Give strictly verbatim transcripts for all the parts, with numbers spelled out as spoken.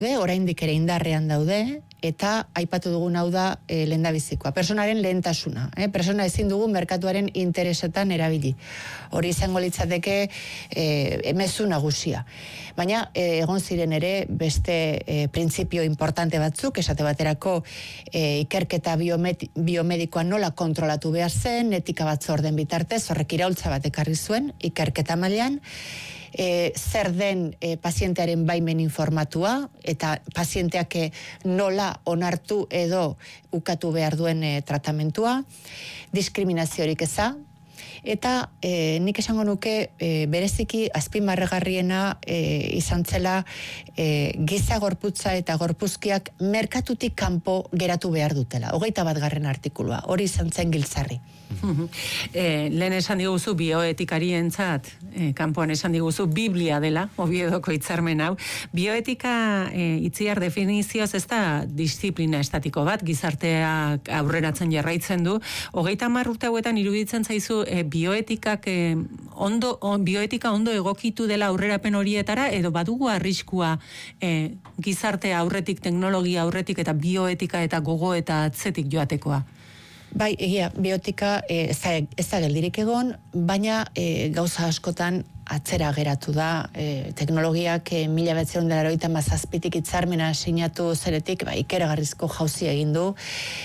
oraindik ere indarrean daude, eta aipatu dugun hau da e, lehendabizikoa. Personaren lehentasuna. Eh? Persona ezin dugu merkatuaren interesetan erabili. Hori izango litzateke e, emezu nagusia. Baina e, egon ziren ere beste e, printzipio importante batzuk, esate baterako e, ikerketa biomet, biomedikoa nola kontrolatu behar zen, etika batzorden bitartez, horrek iraultza bat ekarri zuen, ikerketa mailan, E, zer den e, pazientearen baimen informatua eta pazienteak e, nola onartu edo ukatu behar duen e, tratamentua, diskriminaziorik eza, eta e, nik esango nuke e, bereziki azpimarragarriena e, izan zela e, giza gorputza eta gorpuzkiak merkatutik kanpo geratu behar dutela. Hogeita bat garren artikulua, hori izan zen giltzarri. E, lehen esan diguzu bioetikarientzat, e, kanpoan esan diguzu Biblia dela, Oviedoko hitzarmen hau. Bioetika e, itziar definizioz ez da disiplina estatiko bat, gizarteak aurreratzen jarraitzen du. Hogeita hamar urte hauetan iruditzen zaizu e, bioetikak e, ondo, on, bioetika ondo egokitu dela aurrerapen horietara, edo badugu arriskua e, gizarte aurretik, teknologia aurretik eta bioetika eta gogo eta atzetik joatekoa? Bai, egia, biotika e, ez, da, ez da geldirik egon, baina e, gauza askotan atzera geratu da. E, teknologiak e, mila behatziehun eta laurogeita hamazazpitik hitzarmena sinatu zeretik, ba, ikeragarrizko jauzia egin du.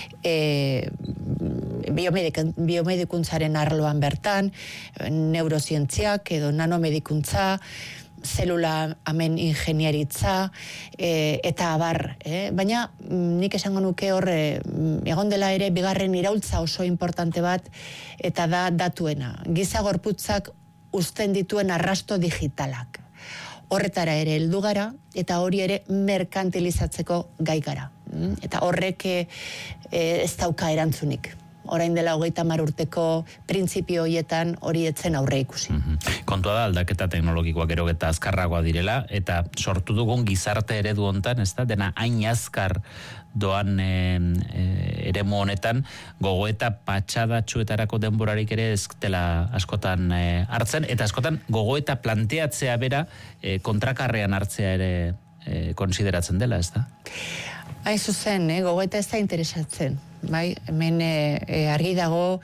E, biomedik, biomedikuntzaren arloan bertan, neurozientziak edo nanomedikuntza, zelula amen ingenieritza e, eta abar, eh? Baina nik esango nuke horre egon dela ere bigarren iraultza oso importante bat, eta da datuena. Giza gorputzak uzten dituen arrasto digitalak. Horretara ere heldu gara, eta hori ere merkantilizatzeko gai gara. Eta horrek e, ez dauka erantzunik. Orain dela hogeita hamar urteko printzipio horietan hori etzen aurre ikusi. Mm-hmm. Kontua da aldaketa teknologikoak gero eta azkarragoa direla, eta sortu dugun gizarte eredu hontan, ez da, dena hain azkar doan e, e, eremu honetan, gogoeta patxadatxuetarako denborarik ere ez dela askotan e, hartzen, eta askotan gogoeta planteatzea bera e, kontrakarrean hartzea ere e, konsideratzen dela, ez da? Hain zuzen, eh, gogoeta ez da interesatzen. Bai, hemen e, argi dago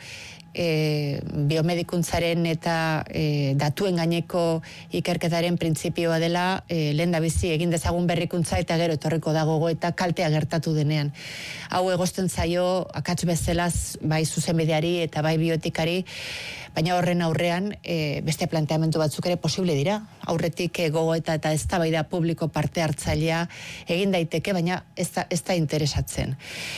e, biomedikuntzaren eta e, datuen gaineko ikerketaren printzipioa dela e, lehen da bizi egin dezagun berrikuntza eta gero etorriko da gogoeta kaltea gertatu denean. Hau egozten zaio akats bezalaz bai zuzenbideari eta bai bioetikari, baina horren aurrean e, beste planteamendu batzuk ere posible dira. Aurretik e, gogoeta eta eztabaida publiko parte hartzailea egin daiteke, baina ez da, ez da interesatzen.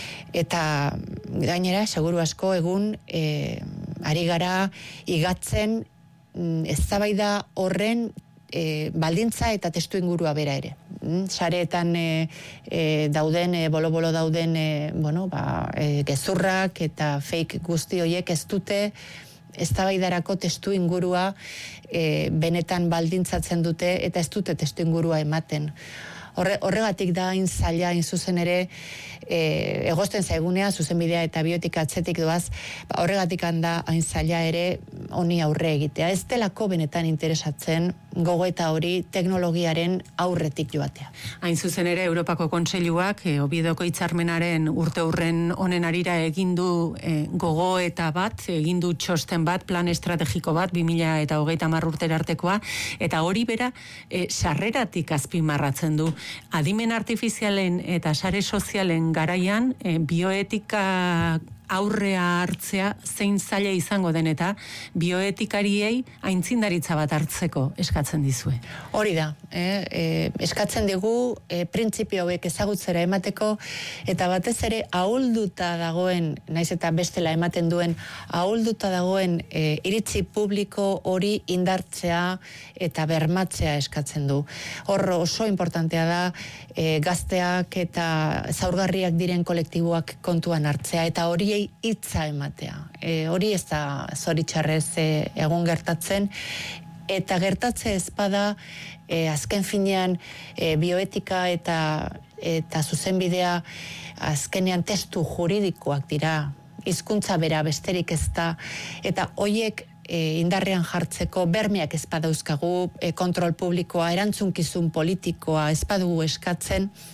Eta gainera, seguru asko egun e, ari gara igatzen eztabaida horren e, baldintza eta testu ingurua bera ere. Sareetan e, e, dauden, e, bolo-bolo dauden e, bueno, ba, e, gezurrak eta fake guzti horiek ez dute eztabaidarako testu ingurua e, benetan baldintzatzen dute eta ez dute testu ingurua ematen. Horre, horregatik da hain zaila, hain zuzen ere, e, egozten zaigunea, zuzenbidea eta bioetika atzetik doaz, ba, horregatik handa hain zaila ere honi aurre egitea. Ez delako benetan interesatzen gogoeta hori teknologiaren aurretik joatea. Hain zuzen ere, Europako Kontseiluak, e, Oviedoko hitzarmenaren urte hurren honen arira egindu e, gogoeta bat, egindu txosten bat, plan estrategiko bat, bi mila eta hogeita hamar urtera artekoa, eta hori bera e, sarreratik azpimarratzen du. Adimen artifizialen eta sare sozialen garaian e, bioetika aurrea hartzea zein zaila izango den eta bioetikariei aintzindaritza bat hartzeko eskatzen dizue. Hori da, eh? e, eskatzen digu e, printzipio hauek ezagutzera emateko eta batez ere ahulduta dagoen, naiz eta bestela ematen duen, ahulduta dagoen e, iritzi publiko hori indartzea eta bermatzea eskatzen du. Hor oso importantea da e, gazteak eta zaurgarriak diren kolektiboak kontuan hartzea eta hori hitza ematea. E, hori ez da zoritxarrez e, egun gertatzen, eta gertatze ezpada e, azken finean e, bioetika eta, eta zuzenbidea azkenean testu juridikoak dira, hizkuntza bera besterik ez da, eta horiek e, indarrean jartzeko bermeak ezpadauzkagu, e, kontrol publikoa, erantzunkizun politikoa ezpadugu eskatzen,